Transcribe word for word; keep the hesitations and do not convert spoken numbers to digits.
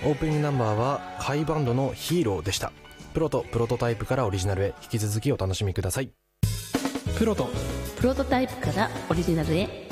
オープニングナンバーはハイバンドのヒーローでした。プロとプロトタイプからオリジナルへ、引き続きお楽しみください。 プロとプロトタイプからオリジナルへ。